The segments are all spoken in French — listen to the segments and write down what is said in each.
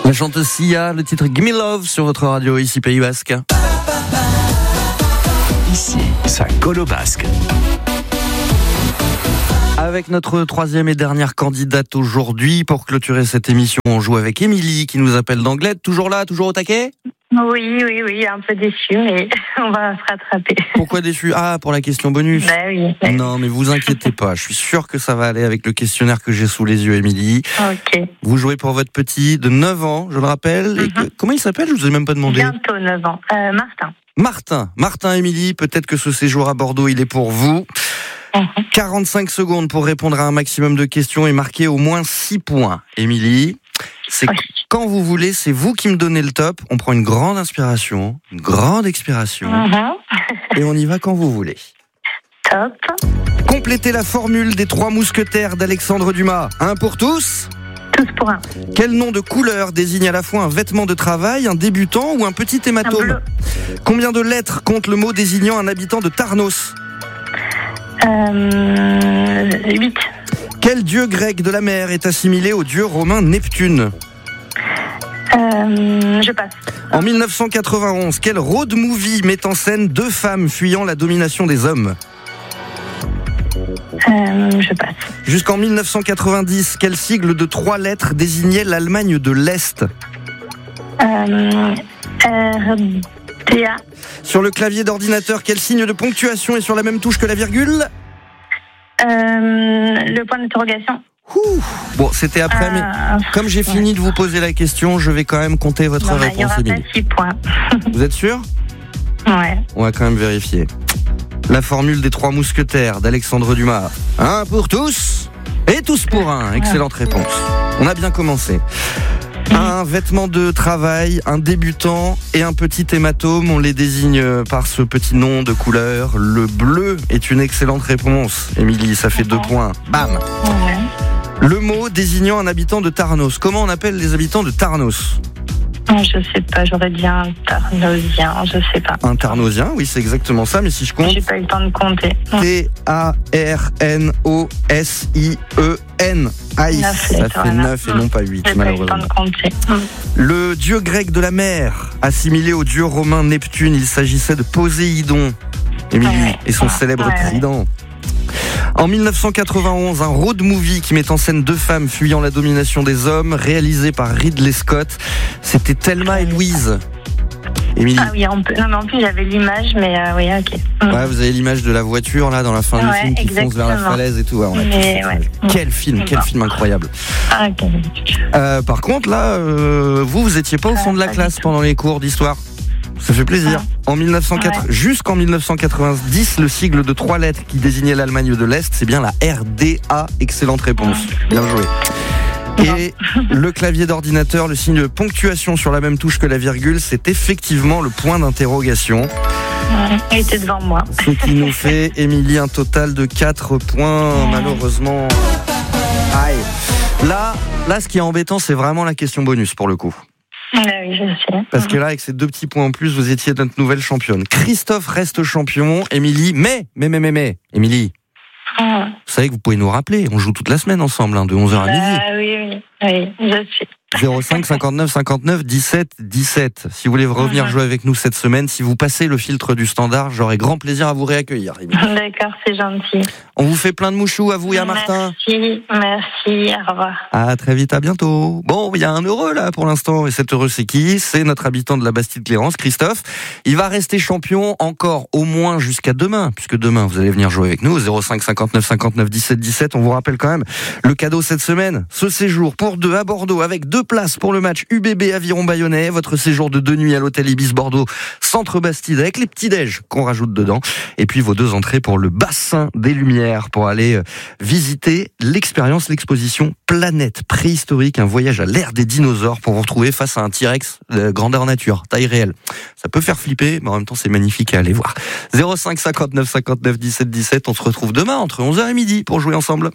La chanteuse Sia, le titre Gimme Love sur votre radio, ici Pays Basque. Ici, ça colle au basque. Avec notre troisième et dernière candidate aujourd'hui, pour clôturer cette émission, on joue avec Émilie qui nous appelle d'Anglet. Toujours là, toujours au taquet ? Oui, un peu déçu, mais on va se rattraper. Pourquoi déçu ? Ah, pour la question bonus ? Oui. Non, mais vous inquiétez pas, je suis sûr que ça va aller avec le questionnaire que j'ai sous les yeux, Émilie. Ok. Vous jouez pour votre petit de 9 ans, je le rappelle. Et comment il s'appelle ? Je vous ai même pas demandé. Bientôt 9 ans. Martin, Émilie, peut-être que ce séjour à Bordeaux, il est pour vous. 45 secondes pour répondre à un maximum de questions et marquer au moins 6 points. Émilie, c'est quand vous voulez, c'est vous qui me donnez le top. On prend une grande inspiration, une grande expiration, et on y va quand vous voulez. Top. Complétez la formule des 3 mousquetaires d'Alexandre Dumas. Un pour tous. Tous pour un. Quel nom de couleur désigne à la fois un vêtement de travail, un débutant ou un petit hématome ? Combien de lettres compte le mot désignant un habitant de Tarnos ? 8. Quel dieu grec de la mer est assimilé au dieu romain Neptune ? Je passe. En 1991, quel road movie met en scène 2 femmes fuyant la domination des hommes ? Je passe. Jusqu'en 1990, quel sigle de 3 lettres désignait l'Allemagne de l'Est ? RDA. Sur le clavier d'ordinateur, quel signe de ponctuation est sur la même touche que la virgule ? Le point d'interrogation. Bon, c'était après, mais comme j'ai fini de vous poser la question, je vais quand même compter votre réponse. Il y aura pas 6 points. Vous êtes sûr ? Ouais. On va quand même vérifier. La formule des 3 mousquetaires d'Alexandre Dumas. Un pour tous et tous pour un. Excellente réponse. On a bien commencé. Un vêtement de travail, un débutant et un petit hématome. On les désigne par ce petit nom de couleur. Le bleu est une excellente réponse. Émilie, ça fait 2 points. Bam. Le mot désignant un habitant de Tarnos. Comment on appelle les habitants de Tarnos ? Je sais pas, j'aurais dit un Tarnosien, je sais pas. Un Tarnosien, oui, c'est exactement ça, mais si je compte... J'ai pas eu le temps de compter. Tarnosien. Aïe, ça fait 9 et non pas 8, malheureusement. Le dieu grec de la mer, assimilé au dieu romain Neptune, il s'agissait de Poséidon, Émilie, et son célèbre trident. En 1991, un road movie qui met en scène 2 femmes fuyant la domination des hommes, réalisé par Ridley Scott. C'était Thelma et Louise. Émilie. Ah oui, non mais en plus j'avais l'image, mais oui, ok. Ouais, vous avez l'image de la voiture là dans la fin du film qui fonce vers la falaise et tout. Quel film incroyable. Ah, ok. Par contre là, vous étiez pas au fond de la classe pendant les cours d'histoire. Ça fait plaisir. Jusqu'en 1990, le sigle de 3 lettres qui désignait l'Allemagne de l'Est, c'est bien la RDA. Excellente réponse. Bien joué. Et le clavier d'ordinateur, le signe de ponctuation sur la même touche que la virgule, c'est effectivement le point d'interrogation. Il était devant moi. Ce qui nous fait, Émilie, un total de 4 points, malheureusement. Aïe. Là, ce qui est embêtant, c'est vraiment la question bonus pour le coup. Oui, je sais. Parce que là, avec ces 2 petits points en plus, vous étiez notre nouvelle championne. Christophe reste champion, Émilie, mais, Émilie, vous savez que vous pouvez nous rappeler, on joue toute la semaine ensemble, de 11h à midi. Oui, je suis. 05 59 59 17 17. Si vous voulez revenir jouer avec nous cette semaine, si vous passez le filtre du standard, j'aurai grand plaisir à vous réaccueillir. D'accord, c'est gentil. On vous fait plein de mouchous à vous et à Martin. Merci, au revoir. À très vite, à bientôt. Bon, il y a un heureux là pour l'instant, et cet heureux c'est qui ? C'est notre habitant de la Bastide-Clérance, Christophe. Il va rester champion encore au moins jusqu'à demain, puisque demain vous allez venir jouer avec nous, 05 59 59 17 17. On vous rappelle quand même le cadeau cette semaine, ce séjour pour 2 à Bordeaux avec 2 places pour le match UBB Aviron Bayonnais, votre séjour de 2 nuits à l'hôtel Ibis Bordeaux, centre Bastide, avec les petits déj qu'on rajoute dedans, et puis vos 2 entrées pour le bassin des Lumières, pour aller visiter l'exposition Planète Préhistorique, un voyage à l'ère des dinosaures, pour vous retrouver face à un T-Rex grandeur nature, taille réelle. Ça peut faire flipper, mais en même temps c'est magnifique à aller voir. 05 59 59 17 17, on se retrouve demain entre 11h et midi pour jouer ensemble.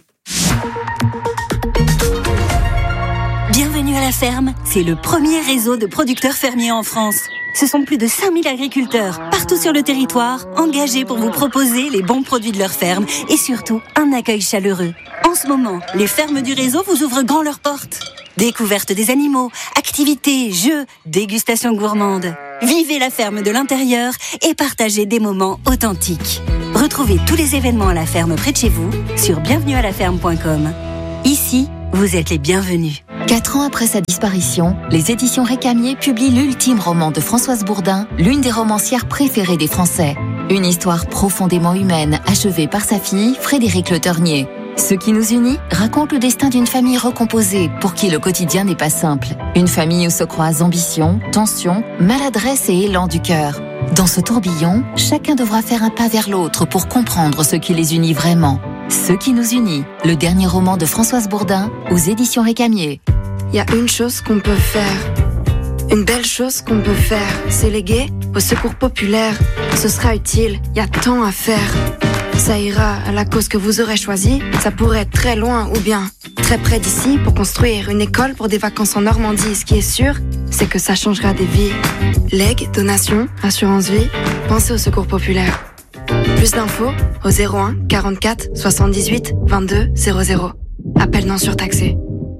Bienvenue à la ferme, c'est le premier réseau de producteurs fermiers en France. Ce sont plus de 5000 agriculteurs, partout sur le territoire, engagés pour vous proposer les bons produits de leur ferme et surtout un accueil chaleureux. En ce moment, les fermes du réseau vous ouvrent grand leurs portes. Découverte des animaux, activités, jeux, dégustation gourmande. Vivez la ferme de l'intérieur et partagez des moments authentiques. Retrouvez tous les événements à la ferme près de chez vous sur bienvenuealaferme.com. Ici, vous êtes les bienvenus. 4 ans après sa disparition, les éditions Récamier publient l'ultime roman de Françoise Bourdin, l'une des romancières préférées des Français. Une histoire profondément humaine, achevée par sa fille, Frédérique Le Ternier. Ce qui nous unit raconte le destin d'une famille recomposée pour qui le quotidien n'est pas simple. Une famille où se croisent ambition, tension, maladresse et élan du cœur. Dans ce tourbillon, chacun devra faire un pas vers l'autre pour comprendre ce qui les unit vraiment. Ce qui nous unit, le dernier roman de Françoise Bourdin aux éditions Récamier. Il y a une chose qu'on peut faire. Une belle chose qu'on peut faire, c'est léguer au secours populaire. Ce sera utile, il y a tant à faire. Ça ira à la cause que vous aurez choisie. Ça pourrait être très loin ou bien très près d'ici pour construire une école pour des vacances en Normandie. Ce qui est sûr, c'est que ça changera des vies. Legs, donations, assurance vie, pensez au secours populaire. Plus d'infos au 01 44 78 22 00. Appel non surtaxé.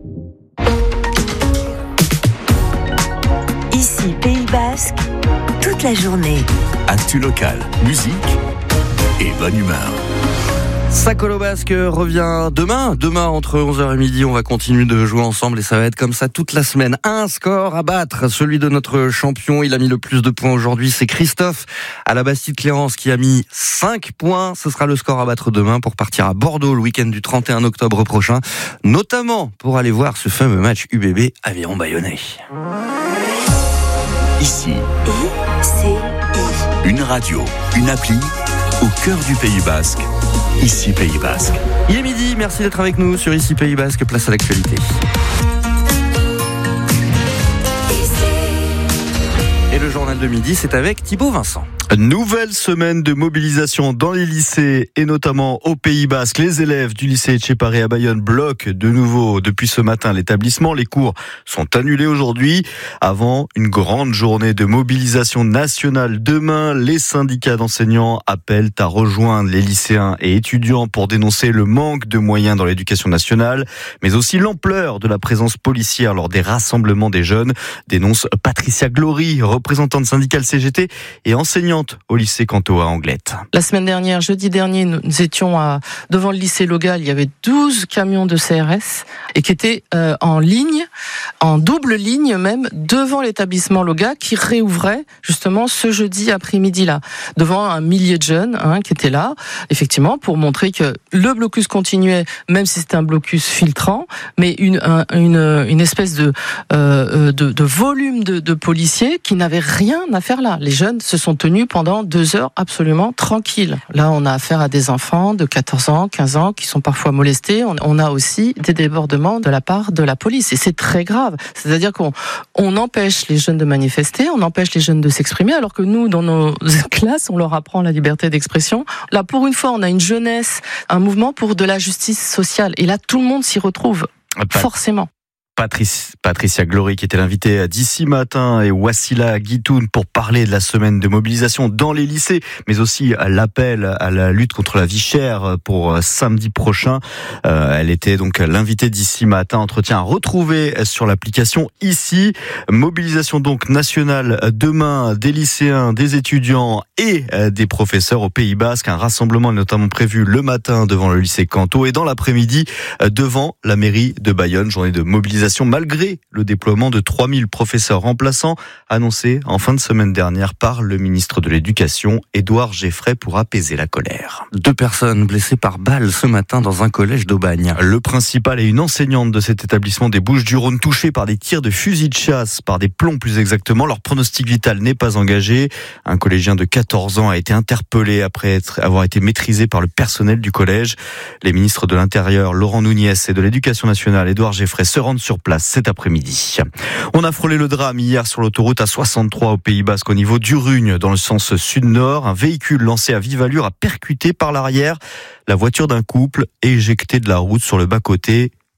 Ici Pays Basque, toute la journée. Actu local, musique et bonne humeur. Ça Colo Basque revient demain. Demain, entre 11h et midi, on va continuer de jouer ensemble et ça va être comme ça toute la semaine. Un score à battre, celui de notre champion. Il a mis le plus de points aujourd'hui. C'est Christophe à la Bastide-Clérance qui a mis 5 points. Ce sera le score à battre demain pour partir à Bordeaux le week-end du 31 octobre prochain. Notamment pour aller voir ce fameux match UBB Aviron-Bayonnais. Ici, une radio, une appli au cœur du Pays Basque. Ici Pays Basque. Il est midi, merci d'être avec nous sur Ici Pays Basque, place à l'actualité. Et le journal de midi, c'est avec Thibaut Vincent. Nouvelle semaine de mobilisation dans les lycées et notamment au Pays Basque. Les élèves du lycée Etcheparé à Bayonne bloquent de nouveau depuis ce matin l'établissement. Les cours sont annulés aujourd'hui avant une grande journée de mobilisation nationale. Demain, les syndicats d'enseignants appellent à rejoindre les lycéens et étudiants pour dénoncer le manque de moyens dans l'éducation nationale, mais aussi l'ampleur de la présence policière lors des rassemblements des jeunes, dénonce Patricia Glory, représentante syndicale CGT et enseignante au lycée Canto à Anglette. La semaine dernière, jeudi dernier, nous étions devant le lycée Logal. Il y avait 12 camions de CRS et qui étaient en ligne, en double ligne même, devant l'établissement Logal qui réouvrait justement ce jeudi après-midi-là, devant un millier de jeunes qui étaient là, effectivement, pour montrer que le blocus continuait, même si c'était un blocus filtrant, mais une espèce de volume de policiers qui n'avaient rien à faire là. Les jeunes se sont tenus pendant 2 heures absolument tranquilles. Là, on a affaire à des enfants de 14 ans, 15 ans qui sont parfois molestés. On a aussi des débordements de la part de la police et c'est très grave. C'est-à-dire qu'on empêche les jeunes de manifester, on empêche les jeunes de s'exprimer alors que nous, dans nos classes, on leur apprend la liberté d'expression. Là, pour une fois, on a une jeunesse, un mouvement pour de la justice sociale et là, tout le monde s'y retrouve. Forcément. Patricia Glory qui était l'invitée d'ici matin et Wassila Guitoun pour parler de la semaine de mobilisation dans les lycées, mais aussi l'appel à la lutte contre la vie chère pour samedi prochain. Elle était donc l'invitée d'ici matin. Entretien à retrouver sur l'application Ici. Mobilisation donc nationale demain des lycéens, des étudiants et des professeurs au Pays Basque. Un rassemblement est notamment prévu le matin devant le lycée Canto et dans l'après-midi devant la mairie de Bayonne. Journée de mobilisation malgré le déploiement de 3000 professeurs remplaçants annoncé en fin de semaine dernière par le ministre de l'Éducation, Édouard Geffray, pour apaiser la colère. 2 personnes blessées par balle ce matin dans un collège d'Aubagne. Le principal et une enseignante de cet établissement des Bouches-du-Rhône touchés par des tirs de fusil de chasse, par des plombs plus exactement. Leur pronostic vital n'est pas engagé. Un collégien de 14 ans a été interpellé après avoir été maîtrisé par le personnel du collège. Les ministres de l'Intérieur, Laurent Nunez, et de l'Éducation nationale, Édouard Geffray, se rendent sur place cet après-midi. On a frôlé le drame hier sur l'autoroute A63 au Pays Basque au niveau d'Urugne dans le sens sud-nord. Un véhicule lancé à vive allure a percuté par l'arrière la voiture d'un couple et éjecté de la route sur le bas-côté.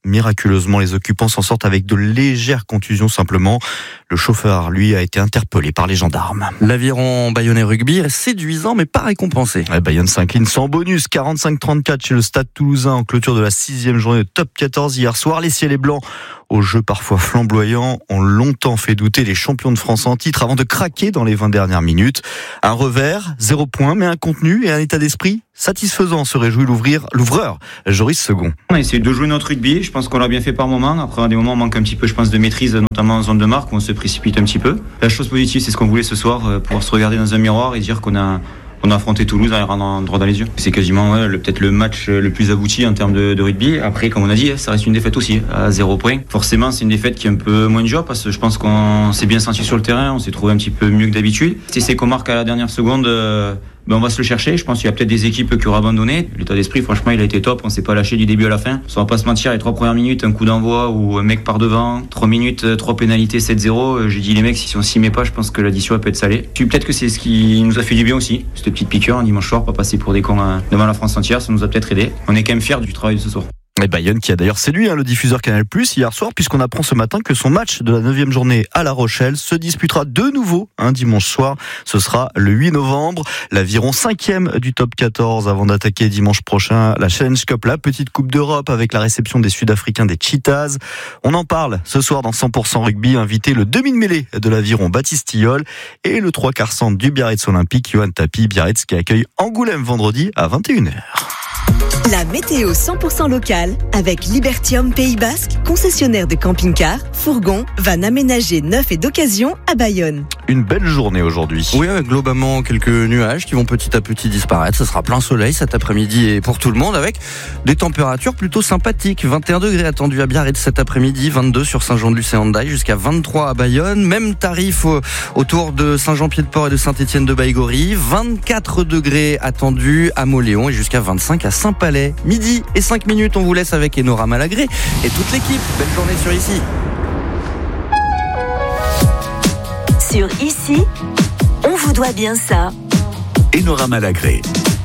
Miraculeusement, les occupants s'en sortent avec de légères contusions simplement. Le chauffeur, lui, a été interpellé par les gendarmes. L'aviron bayonnais rugby est séduisant mais pas récompensé. Bayonne s'incline sans bonus, 45-34 chez le Stade Toulousain en clôture de la 6e journée de Top 14 hier soir. Les ciels et blancs, au jeu parfois flamboyant, ont longtemps fait douter les champions de France en titre avant de craquer dans les 20 dernières minutes. Un revers, 0 points, mais un contenu et un état d'esprit satisfaisant, se réjouit l'ouvreur Joris Second. On a essayé de jouer notre rugby, je pense qu'on l'a bien fait par moments. Après, à des moments, on manque un petit peu, je pense, de maîtrise, notamment en zone de marque, où on se précipite un petit peu. La chose positive, c'est ce qu'on voulait ce soir, pouvoir se regarder dans un miroir et dire qu'on a affronté Toulouse en rendant droit dans les yeux. C'est quasiment peut-être le match le plus abouti en termes de rugby. Après, comme on a dit, ça reste une défaite aussi, à 0 points. Forcément, c'est une défaite qui est un peu moins de joie parce que je pense qu'on s'est bien senti sur le terrain, on s'est trouvé un petit peu mieux que d'habitude. Si c'est qu'on marque à la dernière seconde, on va se le chercher. Je pense qu'il y a peut-être des équipes qui auraient abandonné. L'état d'esprit, franchement, il a été top. On s'est pas lâché du début à la fin. On va pas se mentir, les 3 premières minutes, un coup d'envoi où un mec part devant, 3 minutes, 3 pénalités, 7-0. J'ai dit les mecs, si on s'y met pas, je pense que l'addition peut être salée. Puis peut-être que c'est ce qui nous a fait du bien aussi. Cette petite piqûre un dimanche soir, pas passer pour des cons devant la France entière, ça nous a peut-être aidé. On est quand même fiers du travail de ce soir. Et Bayonne qui a d'ailleurs séduit le diffuseur Canal+ hier soir, puisqu'on apprend ce matin que son match de la 9e journée à La Rochelle se disputera de nouveau un dimanche soir. Ce sera le 8 novembre. L'aviron 5e du top 14 avant d'attaquer dimanche prochain la Challenge Cup, la petite Coupe d'Europe avec la réception des Sud-Africains des Cheetahs. On en parle ce soir dans 100% rugby, invité le demi-mêlée de l'aviron Baptiste Tilleul et le 3/4 centre du Biarritz Olympique, Johan Tapi, Biarritz qui accueille Angoulême vendredi à 21h. La météo 100% locale avec Libertium Pays Basque, concessionnaire de camping-cars, fourgons, vannes aménagées neufs et d'occasion à Bayonne. Une belle journée aujourd'hui. Oui, avec globalement quelques nuages qui vont petit à petit disparaître. Ce sera plein soleil cet après-midi et pour tout le monde avec des températures plutôt sympathiques. 21 degrés attendus à Biarritz cet après-midi, 22 sur Saint-Jean-de-Luz-et-Hendaye, jusqu'à 23 à Bayonne. Même tarif autour de Saint-Jean-Pied-de-Port et de Saint-Étienne-de-Baïgory. 24 degrés attendus à Mauléon et jusqu'à 25 à Saint-Palais. Midi et 5 minutes, on vous laisse avec Enora Malagré et toute l'équipe. Belle journée sur Ici. Sur Ici, on vous doit bien ça. Enora Malagré.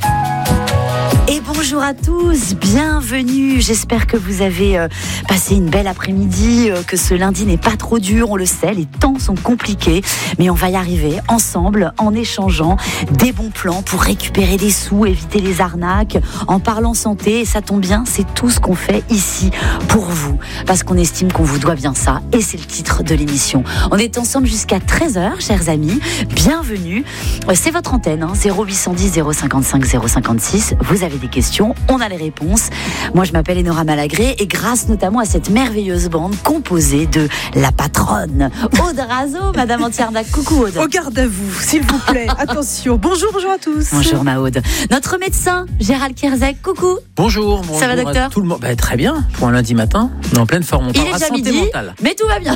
Et bonjour à tous, bienvenue. J'espère que vous avez passé une belle après-midi, que ce lundi n'est pas trop dur. On le sait, les temps sont compliqués, mais on va y arriver ensemble en échangeant des bons plans pour récupérer des sous, éviter les arnaques, en parlant santé. Et ça tombe bien, c'est tout ce qu'on fait ici pour vous, parce qu'on estime qu'on vous doit bien ça. Et c'est le titre de l'émission. On est ensemble jusqu'à 13h, chers amis. Bienvenue. C'est votre antenne, 0810 055 056. Vous avez des questions, on a les réponses. Moi, je m'appelle Enora Malagré et grâce notamment à cette merveilleuse bande composée de la patronne Aude Razo, Madame Antiernac. Coucou Aude. Au garde à vous, s'il vous plaît. Attention. Bonjour à tous. Bonjour ma Aude. Notre médecin Gérald Kierzek. Coucou. Bonjour. Ça va docteur? Tout le monde. Très bien. Pour un lundi matin, on est en pleine forme. On Il est parlera déjà santé midi, mentale. mais tout va bien.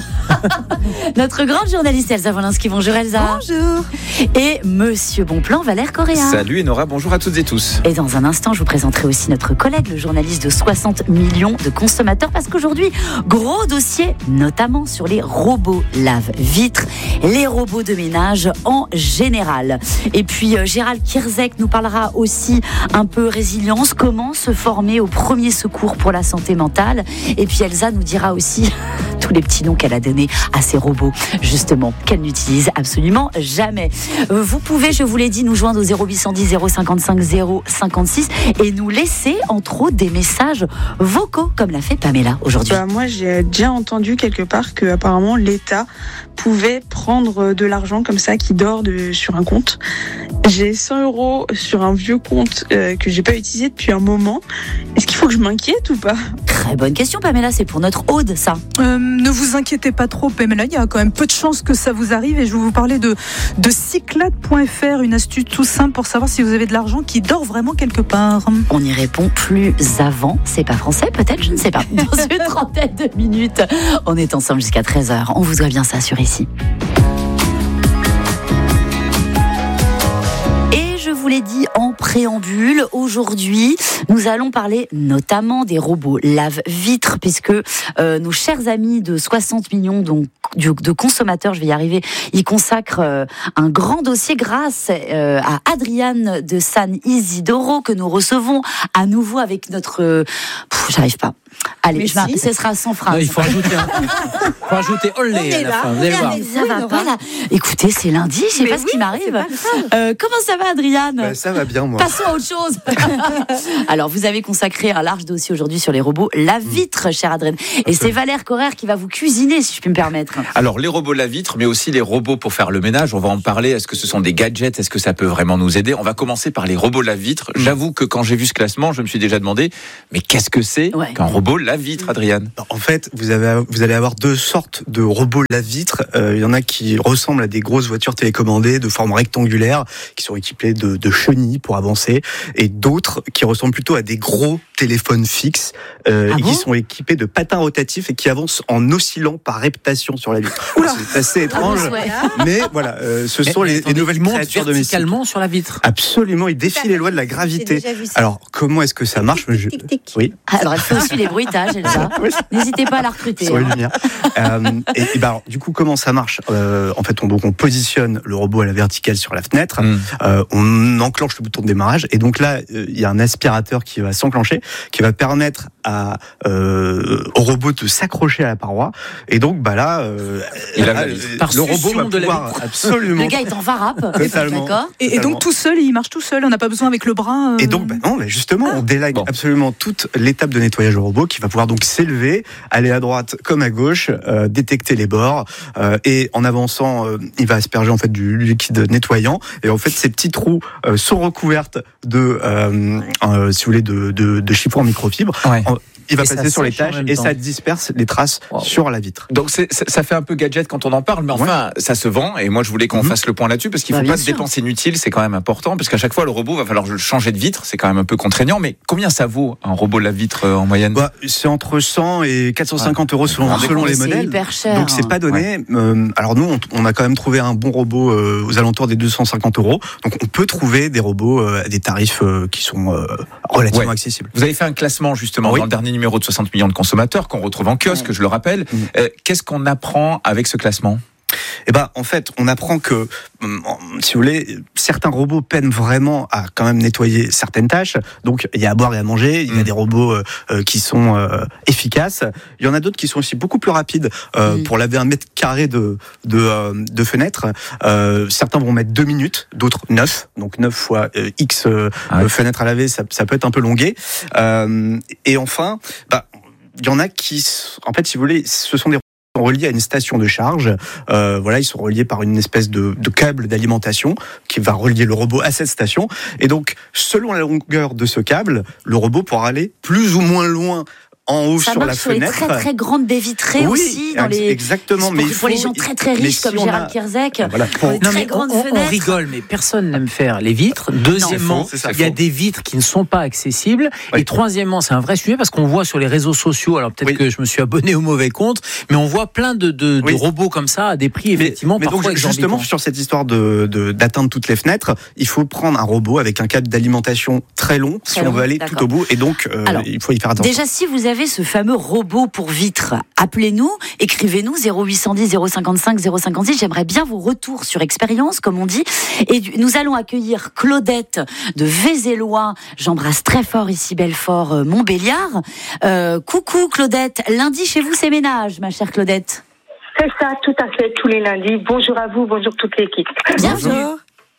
Notre grande journaliste Elsa Wolinski. Bonjour Elsa. Bonjour. Et Monsieur Bonplan Valère Correa. Salut Enora, bonjour à toutes et tous. Et dans un instant, je vous présenterai aussi notre collègue, le journaliste de 60 millions de consommateurs, parce qu'aujourd'hui, gros dossier, notamment sur les robots lave-vitres, les robots de ménage en général. Et puis, Gérald Kierzek nous parlera aussi un peu résilience, comment se former au premier secours pour la santé mentale. Et puis, Elsa nous dira aussi tous les petits noms qu'elle a donnés à ces robots, justement, qu'elle n'utilise absolument jamais. Vous pouvez, je vous l'ai dit, nous joindre au 0810 055 056 et nous laisser, entre autres, des messages vocaux, comme l'a fait Pamela aujourd'hui. Moi, j'ai déjà entendu quelque part que apparemment l'État pouvait prendre de l'argent comme ça qui dort sur un compte. J'ai 100 € sur un vieux compte que j'ai pas utilisé depuis un moment. Est-ce qu'il faut que je m'inquiète ou pas? Très bonne question, Pamela. C'est pour notre Aude, ça. Ne vous inquiétez pas trop, Pamela. Il y a quand même peu de chances que ça vous arrive. Et je vais vous parler de Cyclade.fr, une astuce tout simple pour savoir si vous avez de l'argent qui dort vraiment quelque part. On y répond plus avant. C'est pas français, peut-être, je ne sais pas. Dans une trentaine de minutes, on est ensemble jusqu'à 13h. On vous doit bien ça sur Ici. Je vous l'ai dit en préambule, aujourd'hui, nous allons parler notamment des robots lave-vitres, puisque nos chers amis de 60 millions de consommateurs, je vais y arriver. Il consacre un grand dossier grâce à Adriane de San Isidoro que nous recevons à nouveau avec notre... j'arrive pas. Allez, ce sera sans phrase. Non, il faut ajouter olé à la fin. Vous allez voir. Ça va pas là. Écoutez, c'est lundi, je sais pas ce qui m'arrive. Comment ça va, Adriane ? Ça va bien, moi. Passons à autre chose. Alors, vous avez consacré un large dossier aujourd'hui sur les robots la vitre, chère Adriane. Et c'est Valère Corrère qui va vous cuisiner, si je puis me permettre. Alors, les robots la vitre, mais aussi les robots pour faire le ménage. On va en parler. Est-ce que ce sont des gadgets ? Est-ce que ça peut vraiment nous aider ? On va commencer par les robots la vitre. J'avoue que quand j'ai vu ce classement, je me suis déjà demandé, mais qu'est-ce que c'est qu'un robot la vitre, Adriane ? En fait, vous allez avoir deux sortes de robots lave-vitre. Il y en a qui ressemblent à des grosses voitures télécommandées de forme rectangulaire, qui sont équipées de chenilles pour avancer, et d'autres qui ressemblent plutôt à des gros téléphones fixes, qui sont équipés de patins rotatifs et qui avancent en oscillant par reptation sur la vitre. C'est assez étrange, mais voilà, ce sont les nouvelles créatures domestiques. Verticalement sur la vitre. Absolument, ils défient les lois de la gravité. Alors, comment est-ce que ça marche ? Oui. Alors, elle fait aussi les bruitages, Elsa. N'hésitez pas à la recruter. Sur les lumières. Du coup, comment ça marche ? En fait, on positionne le robot à la verticale sur la fenêtre, on enclenche le bouton de démarrage, et donc là, il y a un aspirateur qui va s'enclencher, qui va permettre au robot de s'accrocher à la paroi, et donc le robot va pouvoir absolument... Le gars est en varap. Totalement. D'accord. Et donc tout seul, il marche tout seul, on n'a pas besoin avec le bras. Et donc, non, mais justement, on délègue absolument toute l'étape de nettoyage au robot, qui va pouvoir donc s'élever, aller à droite comme à gauche, détecter les bords, et en avançant, il va asperger en fait du liquide nettoyant, et en fait ces petites roues sont recouvertes de, si vous voulez, de chiffons en microfibre. Ouais. Il va passer sur les tâches et ça disperse les traces sur la vitre. Donc ça fait un peu gadget quand on en parle, mais enfin ça se vend, et moi je voulais qu'on fasse le point là-dessus, parce qu'il ne faut pas de dépenses inutiles, c'est quand même important, parce qu'à chaque fois le robot va falloir changer de vitre, c'est quand même un peu contraignant. Mais combien ça vaut un robot lave-vitre en moyenne ? C'est entre 100 et 450 euros selon les modèles. C'est hyper cher. Donc c'est pas donné. Alors nous on a quand même trouvé un bon robot aux alentours des 250 euros. Donc on peut trouver des robots à des tarifs qui sont relativement accessibles. Vous avez fait un classement justement dans le dernier numéro de 60 millions de consommateurs qu'on retrouve en kiosque, je le rappelle. Qu'est-ce qu'on apprend avec ce classement ? En fait, on apprend que, si vous voulez, certains robots peinent vraiment à quand même nettoyer certaines tâches. Donc, il y a à boire et à manger. Il y a des robots qui sont efficaces. Il y en a d'autres qui sont aussi beaucoup plus rapides pour laver 1 mètre carré de fenêtre. Certains vont mettre 2 minutes, d'autres 9. Donc 9 fois X fenêtres à laver, ça peut être un peu longué. Et enfin, il y en a qui, en fait, si vous voulez, ce sont des sont reliés à une station de charge. Ils sont reliés par une espèce de câble d'alimentation qui va relier le robot à cette station. Et donc, selon la longueur de ce câble, le robot pourra aller plus ou moins loin en haut sur la fenêtre. Ça marche sur les très très grandes baies vitrées aussi. Exactement. Pour les gens très très riches comme Gérald Kierzek. On rigole, mais personne n'aime faire les vitres. Deuxièmement, il y a des vitres qui ne sont pas accessibles. Et troisièmement, c'est un vrai sujet parce qu'on voit sur les réseaux sociaux, alors peut-être que je me suis abonné au mauvais compte, mais on voit plein de robots comme ça à des prix effectivement parfois exorbitants. Justement, sur cette histoire d'atteindre toutes les fenêtres, il faut prendre un robot avec un câble d'alimentation très long si on veut aller tout au bout. Et donc, il faut y faire attention. Déjà, si vous avez ce fameux robot pour vitres, appelez-nous, écrivez-nous 0810 055 056. J'aimerais bien vos retours sur expérience, comme on dit. Et nous allons accueillir Claudette de Vézélois. J'embrasse très fort ici Belfort, Montbéliard. Coucou Claudette, lundi chez vous c'est ménage, ma chère Claudette. C'est ça, tout à fait, tous les lundis. Bonjour à vous, bonjour toute l'équipe. Bienvenue.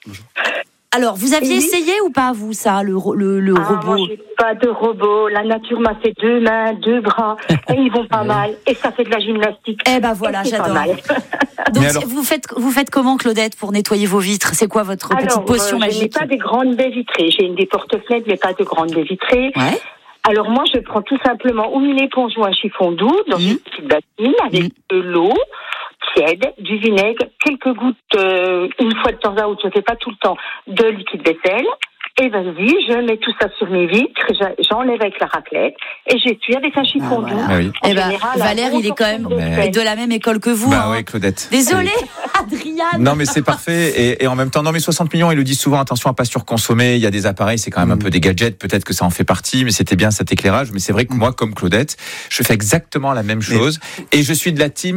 Alors, vous aviez essayé ou pas, vous, ça, le robot ? Moi, j'ai pas de robot. La nature m'a fait 2 mains, 2 bras, et ils vont pas mal. Et ça fait de la gymnastique. Voilà, j'adore. Donc, alors... vous faites comment, Claudette, pour nettoyer vos vitres ? C'est quoi votre petite potion magique ? Je n'ai pas des grandes baies vitrées. J'ai des porte-fenêtres, mais pas de grandes baies vitrées. Ouais. Alors, moi, je prends tout simplement une éponge ou un chiffon doux dans une petite bassine avec de l'eau tiède, du vinaigre, quelques gouttes, une fois de temps à autre, je ne fais pas tout le temps, de liquide vaisselle. Et vas-y, je mets tout ça sur mes vitres, j'enlève avec la raclette et j'essuie avec un chiffon doux. Valère, il est quand même de la même école que vous. Oui, Claudette. Désolée, Adriane. Non, mais c'est parfait. Et en même temps, 60 millions, ils le disent souvent, attention à pas surconsommer. Il y a des appareils, c'est quand même un peu des gadgets. Peut-être que ça en fait partie, mais c'était bien cet éclairage. Mais c'est vrai que moi, comme Claudette, je fais exactement la même chose. Et je suis de la team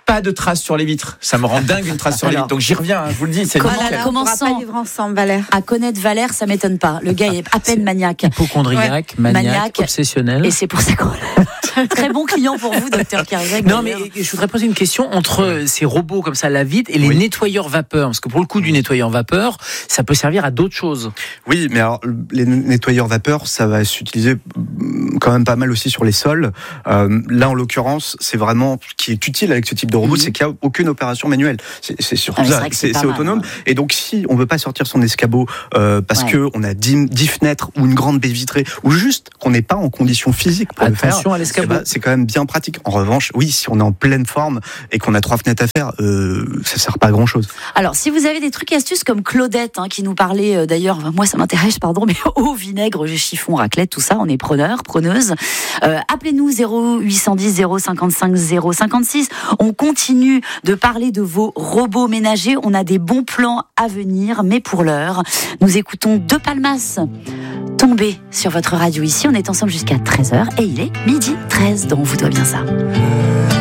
pas de traces sur les vitres. Ça me rend dingue une trace sur les vitres. Donc j'y reviens, je vous le dis. C'est commençons pas vivre ensemble, Valère. À connaître Valère, ça m'étonne pas. Le gars est à peine maniaque. Hypochondriaque, maniaque, obsessionnel. Et c'est pour ça qu'on très bon client pour vous, docteur Kerzec. Non, mais je voudrais poser une question entre ces robots comme ça, la vitre, et les nettoyeurs vapeur. Parce que pour le coup du nettoyeur vapeur, ça peut servir à d'autres choses. Oui, mais alors les nettoyeurs vapeur, ça va s'utiliser quand même pas mal aussi sur les sols. Là, en l'occurrence, c'est vraiment ce qui est utile avec ce type de robot, c'est qu'il n'y a aucune opération manuelle. C'est surtout ça, c'est autonome. Et donc, si on ne veut pas sortir son escabeau parce que on a 10 fenêtres ou une grande baie vitrée, ou juste qu'on n'est pas en condition physique pour le faire, à l'escabeau. C'est quand même bien pratique. En revanche, oui, si on est en pleine forme et qu'on a 3 fenêtres à faire, ça sert pas à grand chose. Alors, si vous avez des trucs et astuces comme Claudette, qui nous parlait, d'ailleurs, moi ça m'intéresse, mais au vinaigre, chiffon, raclette, tout ça, on est preneuse. Appelez-nous 0810 055 056. On continue de parler de vos robots ménagers. On a des bons plans à venir, mais pour l'heure, nous écoutons De Palmas tomber sur votre radio ici. On est ensemble jusqu'à 13h et il est 12h13, donc on vous doit bien ça.